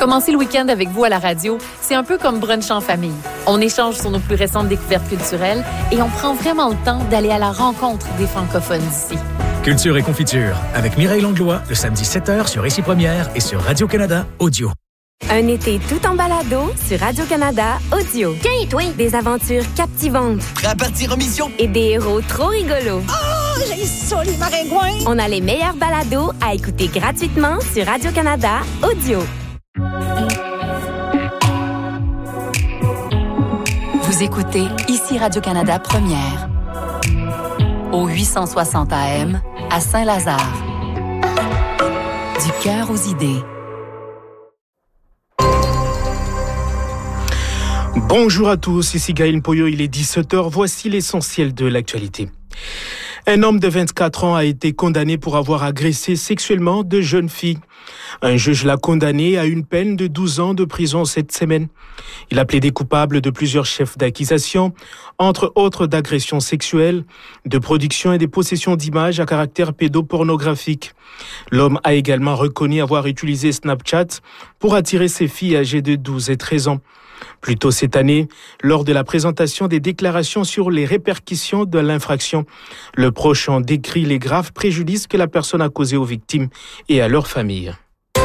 Commencer le week-end avec vous à la radio, c'est un peu comme brunch en famille. On échange sur nos plus récentes découvertes culturelles et on prend vraiment le temps d'aller à la rencontre des francophones d'ici. Culture et confiture, avec Mireille Langlois, le samedi 7h sur Ici Première et sur Radio-Canada Audio. Un été tout en balado sur Radio-Canada Audio. Tiens, toi! Des aventures captivantes. Prêt à partir en mission? Et des héros trop rigolos. Oh, j'ai ça, les maringouins! On a les meilleurs balados à écouter gratuitement sur Radio-Canada Audio. Vous écoutez Ici Radio-Canada Première. Au 860 AM, à Saint-Lazare. Du cœur aux idées. Bonjour à tous, ici Gaël Poyo, il est 17h, voici l'essentiel de l'actualité. Un homme de 24 ans a été condamné pour avoir agressé sexuellement deux jeunes filles. Un juge l'a condamné à une peine de 12 ans de prison cette semaine. Il a plaidé coupable de plusieurs chefs d'accusation, entre autres d'agressions sexuelles, de production et de possession d'images à caractère pédopornographique. L'homme a également reconnu avoir utilisé Snapchat pour attirer ses filles âgées de 12 et 13 ans. Plus tôt cette année, lors de la présentation des déclarations sur les répercussions de l'infraction, le proche en décrit les graves préjudices que la personne a causés aux victimes et à leurs familles.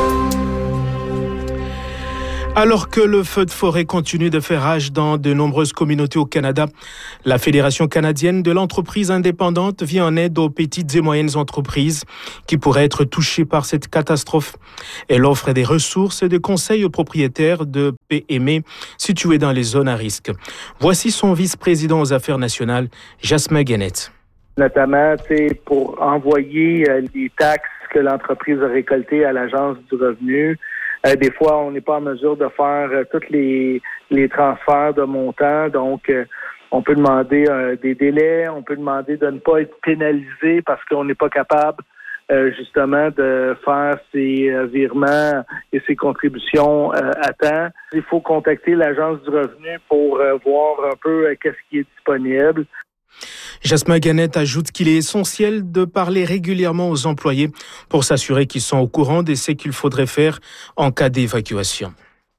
Alors que le feu de forêt continue de faire rage dans de nombreuses communautés au Canada, la Fédération canadienne de l'entreprise indépendante vient en aide aux petites et moyennes entreprises qui pourraient être touchées par cette catastrophe. Elle offre des ressources et des conseils aux propriétaires de PME situés dans les zones à risque. Voici son vice-président aux affaires nationales, Jasmin Guenette. Notamment, pour envoyer les taxes que l'entreprise a récoltées à l'Agence du revenu. Des fois, on n'est pas en mesure de faire tous les transferts de montants. Donc, on peut demander des délais, on peut demander de ne pas être pénalisé parce qu'on n'est pas capable justement de faire ces virements et ces contributions à temps. Il faut contacter l'Agence du revenu pour voir un peu qu'est-ce qui est disponible. Jasmin Guenette ajoute qu'il est essentiel de parler régulièrement aux employés pour s'assurer qu'ils sont au courant de ce qu'il faudrait faire en cas d'évacuation.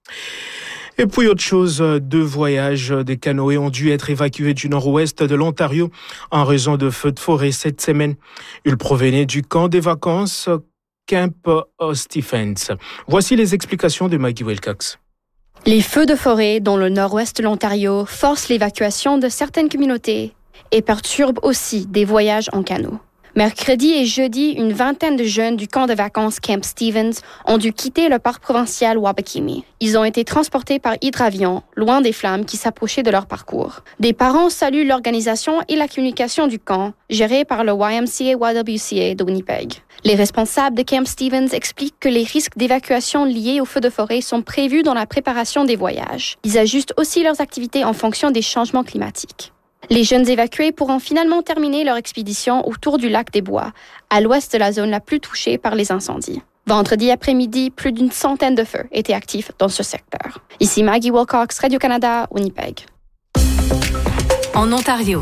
Et puis autre chose, 2 voyages de canoës ont dû être évacués du nord-ouest de l'Ontario en raison de feux de forêt cette semaine. Ils provenaient du camp des vacances Camp Stephens. Voici les explications de Maggie Wilcox. Les feux de forêt dans le nord-ouest de l'Ontario forcent l'évacuation de certaines communautés et perturbe aussi des voyages en canot. Mercredi et jeudi, une vingtaine de jeunes du camp de vacances Camp Stephens ont dû quitter le parc provincial Wabakimi. Ils ont été transportés par hydravion, loin des flammes qui s'approchaient de leur parcours. Des parents saluent l'organisation et la communication du camp, géré par le YMCA-YWCA de Winnipeg. Les responsables de Camp Stephens expliquent que les risques d'évacuation liés aux feux de forêt sont prévus dans la préparation des voyages. Ils ajustent aussi leurs activités en fonction des changements climatiques. Les jeunes évacués pourront finalement terminer leur expédition autour du lac des Bois, à l'ouest de la zone la plus touchée par les incendies. Vendredi après-midi, plus d'une centaine de feux étaient actifs dans ce secteur. Ici Maggie Wilcox, Radio-Canada, Winnipeg. En Ontario.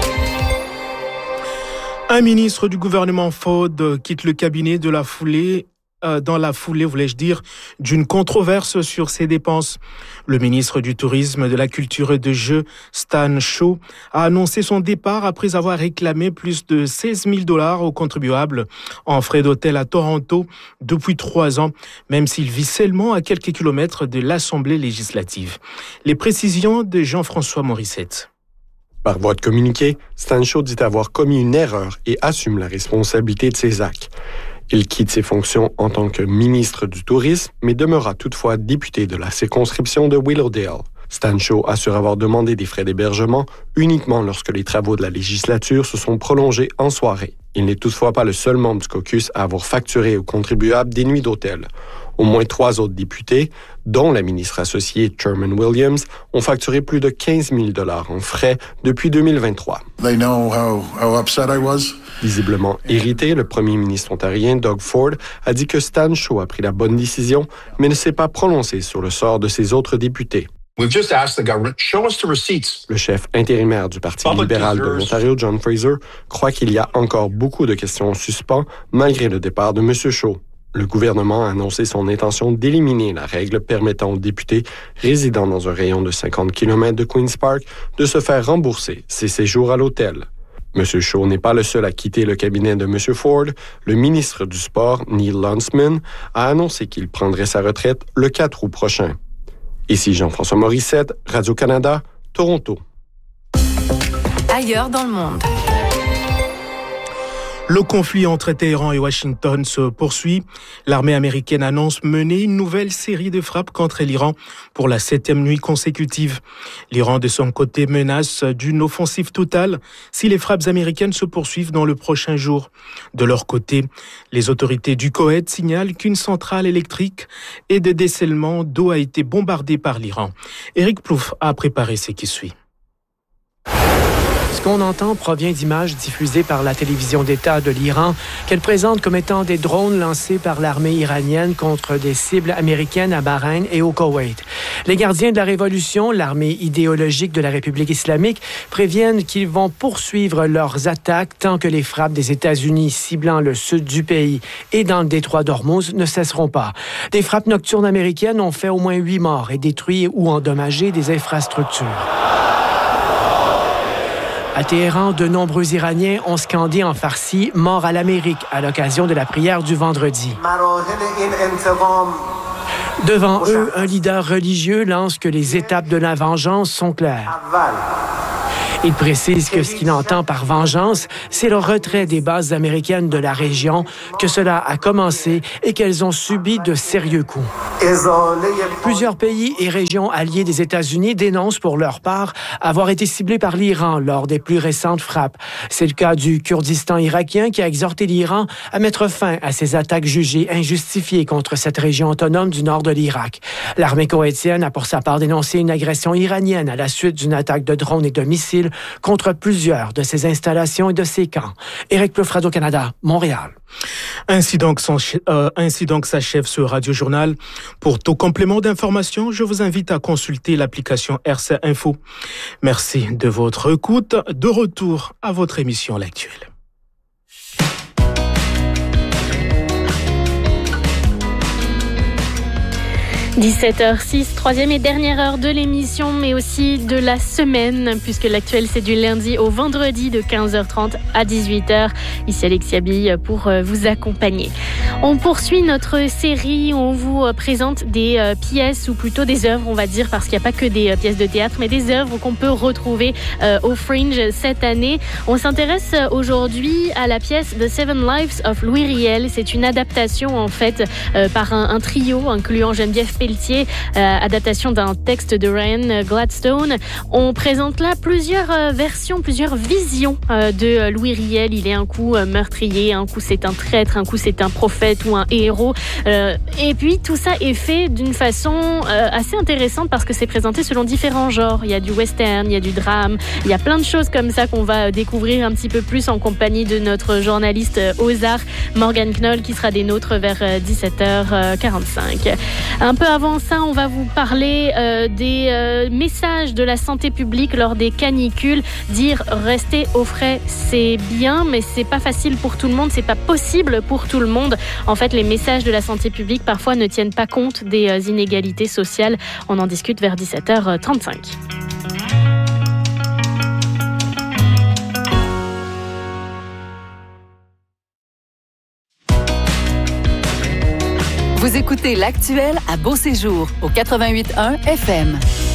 Un ministre du gouvernement Ford quitte le cabinet dans la foulée, d'une controverse sur ses dépenses. Le ministre du Tourisme, de la Culture et des Jeux, Stan Shaw, a annoncé son départ après avoir réclamé plus de 16 000 $ aux contribuables en frais d'hôtel à Toronto depuis 3 ans, même s'il vit seulement à quelques kilomètres de l'Assemblée législative. Les précisions de Jean-François Morissette. Par voie de communiqué, Stan Shaw dit avoir commis une erreur et assume la responsabilité de ses actes. Il quitte ses fonctions en tant que ministre du Tourisme, mais demeurera toutefois député de la circonscription de Willowdale. Stan Shaw assure avoir demandé des frais d'hébergement uniquement lorsque les travaux de la législature se sont prolongés en soirée. Il n'est toutefois pas le seul membre du caucus à avoir facturé aux contribuables des nuits d'hôtel. Au moins 3 autres députés, dont la ministre associée Sherman Williams, ont facturé plus de 15 000 $ en frais depuis 2023. They know how upset I was. Visiblement irrité, le premier ministre ontarien Doug Ford a dit que Stan Shaw a pris la bonne décision, mais ne s'est pas prononcé sur le sort de ses autres députés. We've just asked the government, show us the receipts. Le chef intérimaire du Parti libéral de l'Ontario, John Fraser, croit qu'il y a encore beaucoup de questions en suspens malgré le départ de M. Shaw. le gouvernement a annoncé son intention d'éliminer la règle permettant aux députés résidant dans un rayon de 50 km de Queen's Park de se faire rembourser ses séjours à l'hôtel. M. Shaw n'est pas le seul à quitter le cabinet de M. Ford. Le ministre du Sport, Neil Lunsman, a annoncé qu'il prendrait sa retraite le 4 août prochain. Ici Jean-François Morissette, Radio-Canada, Toronto. Ailleurs dans le monde. Le conflit entre Téhéran et Washington se poursuit. L'armée américaine annonce mener une nouvelle série de frappes contre l'Iran pour la 7e nuit consécutive. L'Iran, de son côté, menace d'une offensive totale si les frappes américaines se poursuivent dans le prochain jour. De leur côté, les autorités du Koweït signalent qu'une centrale électrique et de dessalement d'eau a été bombardée par l'Iran. Éric Plouffe a préparé ce qui suit. Ce qu'on entend provient d'images diffusées par la télévision d'État de l'Iran qu'elle présente comme étant des drones lancés par l'armée iranienne contre des cibles américaines à Bahreïn et au Koweït. Les gardiens de la Révolution, l'armée idéologique de la République islamique, préviennent qu'ils vont poursuivre leurs attaques tant que les frappes des États-Unis ciblant le sud du pays et dans le détroit d'Ormuz ne cesseront pas. Des frappes nocturnes américaines ont fait au moins 8 morts et détruit ou endommagé des infrastructures. À Téhéran, de nombreux Iraniens ont scandé en farsi « Mort à l'Amérique » à l'occasion de la prière du vendredi. Devant eux, un leader religieux lance que les étapes de la vengeance sont claires. Il précise que ce qu'il entend par vengeance, c'est le retrait des bases américaines de la région, que cela a commencé et qu'elles ont subi de sérieux coups. Plusieurs pays et régions alliés des États-Unis dénoncent pour leur part avoir été ciblés par l'Iran lors des plus récentes frappes. C'est le cas du Kurdistan irakien qui a exhorté l'Iran à mettre fin à ces attaques jugées injustifiées contre cette région autonome du nord de l'Irak. L'armée koweïtienne a pour sa part dénoncé une agression iranienne à la suite d'une attaque de drones et de missiles contre plusieurs de ses installations et de ses camps. Éric Plouffe, Radio-Canada, Montréal. Ainsi donc s'achève ce radiojournal. Pour tout complément d'information, je vous invite à consulter l'application RC Info. Merci de votre écoute. De retour à votre émission L'Actuel. – 17h06, troisième et dernière heure de l'émission, mais aussi de la semaine, puisque l'actuel, c'est du lundi au vendredi de 15h30 à 18h. Ici Alexia Bille pour vous accompagner. On poursuit notre série où on vous présente des pièces, ou plutôt des œuvres, on va dire, parce qu'il n'y a pas que des pièces de théâtre, mais des œuvres qu'on peut retrouver au Fringe cette année. On s'intéresse aujourd'hui à la pièce The Seven Lives of Louis Riel. C'est une adaptation, en fait, par un trio incluant Geneviève Pelletier, adaptation d'un texte de Ryan Gladstone. On présente là plusieurs versions, plusieurs visions de Louis Riel. Il est un coup meurtrier, un coup c'est un traître, un coup c'est un prophète ou un héros. Et puis tout ça est fait d'une façon assez intéressante parce que c'est présenté selon différents genres. Il y a du western, il y a du drame, il y a plein de choses comme ça qu'on va découvrir un petit peu plus en compagnie de notre journaliste aux arts, Morgane Knoll, qui sera des nôtres vers 17h45. Un peu avant ça, on va vous parler des messages de la santé publique lors des canicules. Dire rester au frais, c'est bien, mais c'est pas facile pour tout le monde, c'est pas possible pour tout le monde. En fait, les messages de la santé publique parfois ne tiennent pas compte des inégalités sociales. On en discute vers 17h35. Vous écoutez L'Actuel à Beauséjour, au 88.1 FM.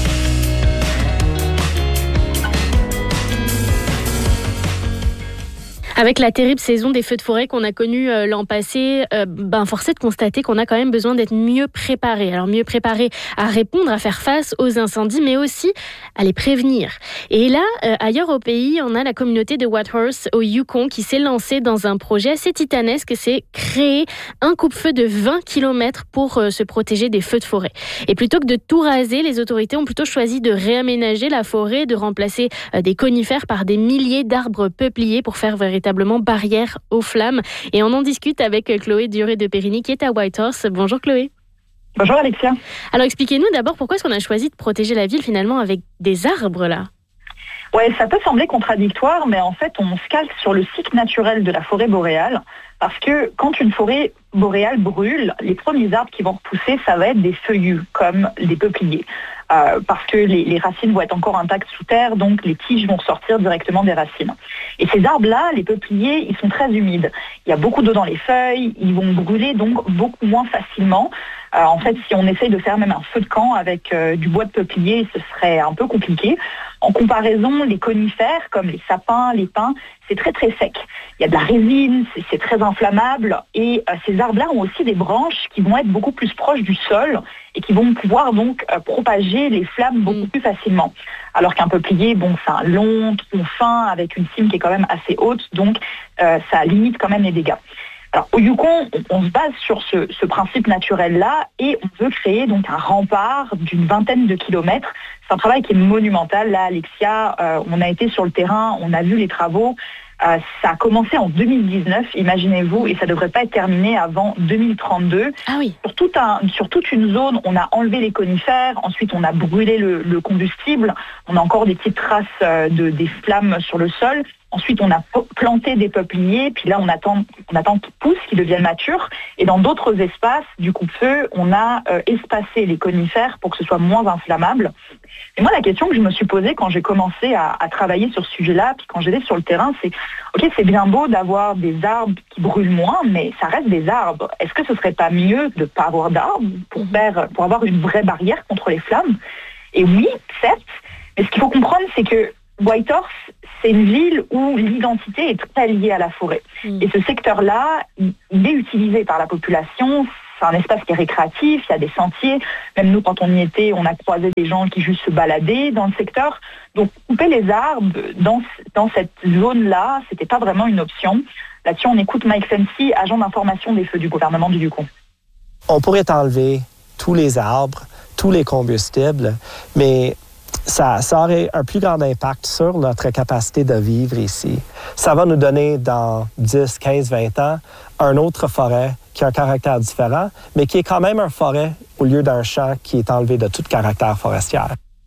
Avec la terrible saison des feux de forêt qu'on a connue l'an passé, force est de constater qu'on a quand même besoin d'être mieux préparé. Alors mieux préparé à répondre, à faire face aux incendies, mais aussi à les prévenir. Et là, ailleurs au pays, on a la communauté de Whitehorse au Yukon qui s'est lancée dans un projet assez titanesque, c'est créer un coupe-feu de 20 km pour se protéger des feux de forêt. Et plutôt que de tout raser, les autorités ont plutôt choisi de réaménager la forêt, de remplacer des conifères par des milliers d'arbres peupliers pour faire véritablement barrière aux flammes. Et on en discute avec Chloé Duré de Périgny qui est à Whitehorse. Bonjour Chloé. Bonjour Alexia. Alors expliquez-nous d'abord pourquoi est-ce qu'on a choisi de protéger la ville finalement avec des arbres là ? Ouais, ça peut sembler contradictoire, mais en fait on se calque sur le cycle naturel de la forêt boréale, parce que quand une forêt boréale brûle, les premiers arbres qui vont repousser, ça va être des feuillus, comme des peupliers. Parce que les racines vont être encore intactes sous terre, donc les tiges vont sortir directement des racines. Et ces arbres-là, les peupliers, ils sont très humides. Il y a beaucoup d'eau dans les feuilles, ils vont brûler donc beaucoup moins facilement. En fait, si on essaye de faire même un feu de camp avec du bois de peuplier, ce serait un peu compliqué. En comparaison, les conifères, comme les sapins, les pins, c'est très très sec. Il y a de la résine, c'est très inflammable. Et ces arbres-là ont aussi des branches qui vont être beaucoup plus proches du sol et qui vont pouvoir donc propager les flammes beaucoup plus facilement. Alors qu'un peuplier, bon, c'est un long tronc fin avec une cime qui est quand même assez haute, donc ça limite quand même les dégâts. Alors, au Yukon, on se base sur ce principe naturel-là et on veut créer donc un rempart d'une 20aine de kilomètres. C'est un travail qui est monumental. Là, Alexia, on a été sur le terrain, on a vu les travaux. Ça a commencé en 2019, imaginez-vous, et ça ne devrait pas être terminé avant 2032. Ah oui. Sur toute une zone, on a enlevé les conifères, ensuite on a brûlé le combustible, on a encore des petites traces des flammes sur le sol. Ensuite, on a planté des peupliers, puis là, on attend qu'ils poussent, qu'ils deviennent matures. Et dans d'autres espaces du coupe-feu, on a espacé les conifères pour que ce soit moins inflammable. Et moi, la question que je me suis posée quand j'ai commencé à travailler sur ce sujet-là, puis quand j'étais sur le terrain, c'est ok, c'est bien beau d'avoir des arbres qui brûlent moins, mais ça reste des arbres. Est-ce que ce serait pas mieux de ne pas avoir d'arbres pour avoir une vraie barrière contre les flammes? Et oui, certes, mais ce qu'il faut comprendre, c'est que Whitehorse, c'est une ville où l'identité est très liée à la forêt. Et ce secteur-là, il est utilisé par la population. C'est un espace qui est récréatif, il y a des sentiers. Même nous, quand on y était, on a croisé des gens qui juste se baladaient dans le secteur. Donc, couper les arbres dans cette zone-là, c'était pas vraiment une option. Là-dessus, on écoute Mike Fancy, agent d'information des feux du gouvernement du Yukon. On pourrait enlever tous les arbres, tous les combustibles, mais ça aurait un plus grand impact sur notre capacité de vivre ici. Ça va nous donner dans 10, 15, 20 ans une autre forêt qui a un caractère différent, mais qui est quand même une forêt au lieu d'un champ qui est enlevé de tout caractère forestier.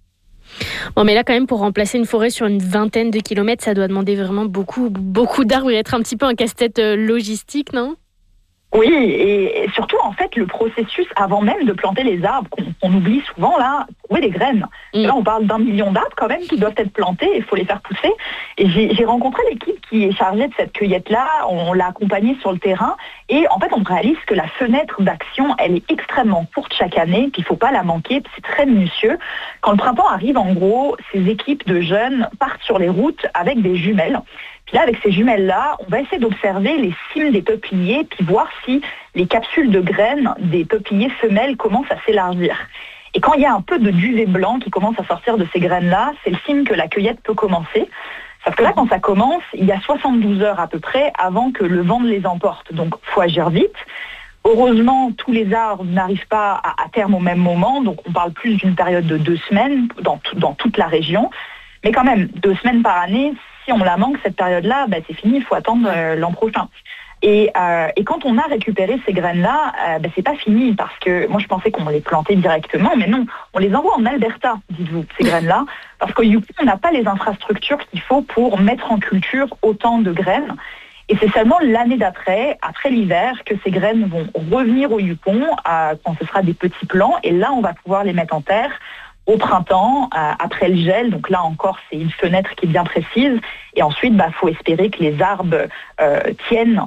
Bon, mais là, quand même, pour remplacer une forêt sur une 20aine de kilomètres, ça doit demander vraiment beaucoup d'arbres et être un petit peu un casse-tête logistique, non? Oui, et surtout, en fait, le processus, avant même de planter les arbres, qu'on oublie souvent, là, trouver des graines. Là, on parle d'1 million d'arbres, quand même, qui doivent être plantés, il faut les faire pousser. Et j'ai rencontré l'équipe qui est chargée de cette cueillette-là, on l'a accompagnée sur le terrain, et en fait, on réalise que la fenêtre d'action, elle est extrêmement courte chaque année, puis il ne faut pas la manquer, puis c'est très minutieux. Quand le printemps arrive, en gros, ces équipes de jeunes partent sur les routes avec des jumelles. Puis là, avec ces jumelles-là, on va essayer d'observer les cimes des peupliers, puis voir si les capsules de graines des peupliers femelles commencent à s'élargir. Et quand il y a un peu de duvet blanc qui commence à sortir de ces graines-là, c'est le signe que la cueillette peut commencer. Sauf que là, quand ça commence, il y a 72 heures à peu près avant que le vent ne les emporte. Donc, il faut agir vite. Heureusement, tous les arbres n'arrivent pas à terme au même moment. Donc, on parle plus d'une période de 2 semaines dans toute la région. Mais quand même, 2 semaines par année, si on la manque, cette période-là, c'est fini, il faut attendre l'an prochain. Et quand on a récupéré ces graines-là, c'est pas fini, parce que moi je pensais qu'on les plantait directement, mais non, on les envoie en Alberta, dites-vous, ces graines-là, parce qu'au Yukon, on n'a pas les infrastructures qu'il faut pour mettre en culture autant de graines. Et c'est seulement l'année d'après, après l'hiver, que ces graines vont revenir au Yukon, quand ce sera des petits plants, et là on va pouvoir les mettre en terre au printemps, après le gel. Donc là encore, c'est une fenêtre qui est bien précise. Et ensuite, faut espérer que les arbres tiennent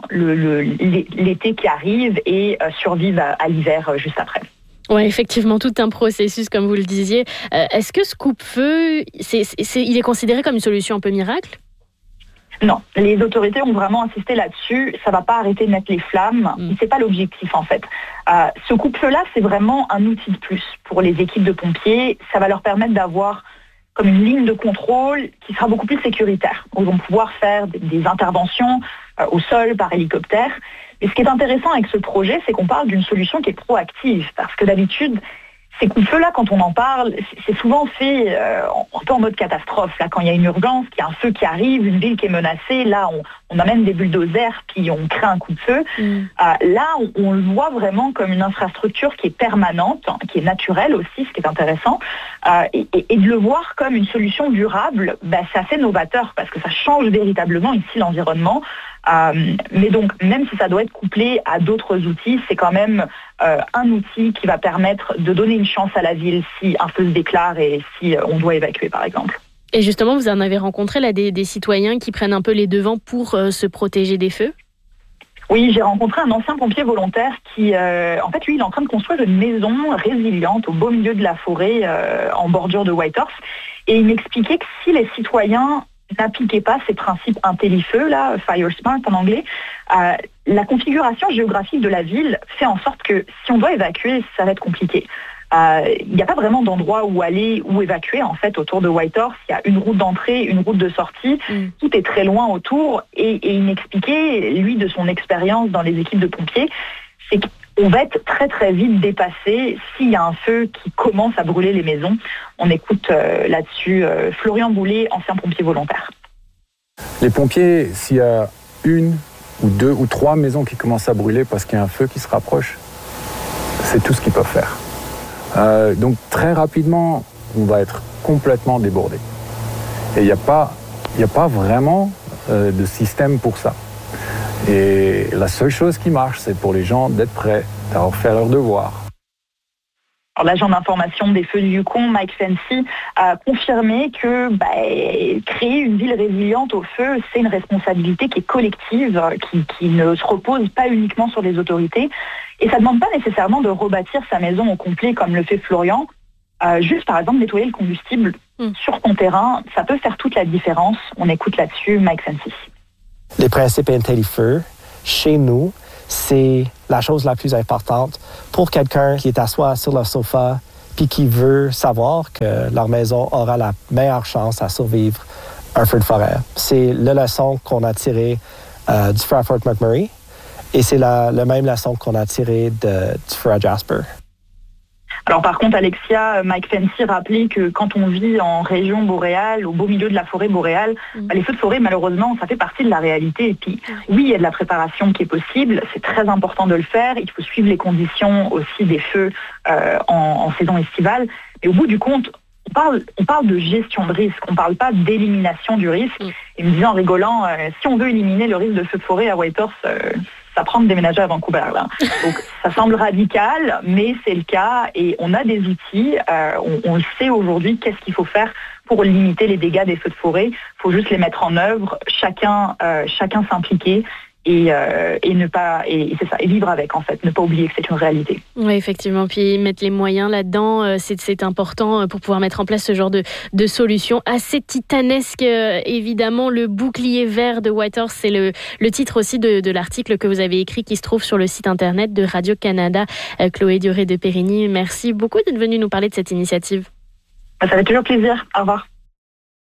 l'été qui arrive et survivent à l'hiver juste après. Oui, effectivement, tout un processus, comme vous le disiez. Est-ce que ce coupe-feu, il est considéré comme une solution un peu miracle ? Non, les autorités ont vraiment insisté là-dessus. Ça ne va pas arrêter de mettre les flammes. C'est pas l'objectif, en fait. Ce coupe-feu-là, c'est vraiment un outil de plus pour les équipes de pompiers. Ça va leur permettre d'avoir comme une ligne de contrôle qui sera beaucoup plus sécuritaire. Ils vont pouvoir faire des interventions au sol, par hélicoptère. Mais ce qui est intéressant avec ce projet, c'est qu'on parle d'une solution qui est proactive. Parce que d'habitude, ces coups-de-feu-là, quand on en parle, c'est souvent fait un peu en mode catastrophe. Là, quand il y a une urgence, qu'il y a un feu qui arrive, une ville qui est menacée, là, on amène des bulldozers, puis on crée un coup de feu. Là, on le voit vraiment comme une infrastructure qui est permanente, qui est naturelle aussi, ce qui est intéressant. Et de le voir comme une solution durable, c'est assez novateur, parce que ça change véritablement ici l'environnement. Mais donc, même si ça doit être couplé à d'autres outils, c'est quand même un outil qui va permettre de donner une chance à la ville si un feu se déclare et si on doit évacuer, par exemple. Et justement, vous en avez rencontré là des citoyens qui prennent un peu les devants pour se protéger des feux? Oui, j'ai rencontré un ancien pompier volontaire qui, en fait, lui, il est en train de construire une maison résiliente au beau milieu de la forêt, en bordure de Whitehorse. Et il m'expliquait que si les citoyens n'appliquaient pas ces principes IntelliFeu, là, Fire Smart en anglais, la configuration géographique de la ville fait en sorte que si on doit évacuer, ça va être compliqué. Il n'y a pas vraiment d'endroit où aller, où évacuer en fait autour de Whitehorse. Il y a une route d'entrée, une route de sortie. Tout est très loin autour. Et il m'expliquait, lui, de son expérience dans les équipes de pompiers, c'est qu'on va être très très vite dépassé s'il y a un feu qui commence à brûler les maisons. On écoute là-dessus Florian Boulet, ancien pompier volontaire. Les pompiers, s'il y a une ou deux ou trois maisons qui commencent à brûler parce qu'il y a un feu qui se rapproche, c'est tout ce qu'ils peuvent faire. Donc très rapidement, on va être complètement débordé. Et il n'y a pas vraiment de système pour ça. Et la seule chose qui marche, c'est pour les gens d'être prêts, d'avoir fait leur devoir. Alors, l'agent d'information des feux du Yukon, Mike Fancy, a confirmé que créer une ville résiliente au feu, c'est une responsabilité qui est collective, qui ne se repose pas uniquement sur les autorités. Et ça ne demande pas nécessairement de rebâtir sa maison au complet comme le fait Florian. Juste, par exemple, nettoyer le combustible sur ton terrain, ça peut faire toute la différence. On écoute là-dessus Mike Fancy. Les principes IntelliFeu, chez nous, c'est la chose la plus importante pour quelqu'un qui est assis sur le sofa puis qui veut savoir que leur maison aura la meilleure chance à survivre un feu de forêt. C'est la leçon qu'on a tirée du feu à Fort McMurray et c'est la même leçon qu'on a tirée du feu à Jasper. Alors par contre, Alexia, Mike Fancy rappelait que quand on vit en région boréale, au beau milieu de la forêt boréale, les feux de forêt, malheureusement, ça fait partie de la réalité. Et puis, oui, il y a de la préparation qui est possible, c'est très important de le faire. Il faut suivre les conditions aussi des feux en saison estivale. Et au bout du compte, on parle de gestion de risque, on ne parle pas d'élimination du risque. Et me disant en rigolant, si on veut éliminer le risque de feu de forêt à Whitehorse, ça prend de déménager à Vancouver, là. Donc, ça semble radical, mais c'est le cas et on a des outils. On le sait aujourd'hui, qu'est-ce qu'il faut faire pour limiter les dégâts des feux de forêt. Il faut juste les mettre en œuvre, chacun s'impliquer et c'est ça, et vivre avec en fait, ne pas oublier que c'est une réalité. Oui, effectivement, puis mettre les moyens là-dedans, c'est important pour pouvoir mettre en place ce genre de solution assez titanesque. Évidemment, le bouclier vert de Whitehorse, c'est le titre aussi de l'article que vous avez écrit qui se trouve sur le site internet de Radio-Canada. Chloé Duré de Périgny, merci beaucoup d'être venue nous parler de cette initiative. Ça fait toujours plaisir. Au revoir.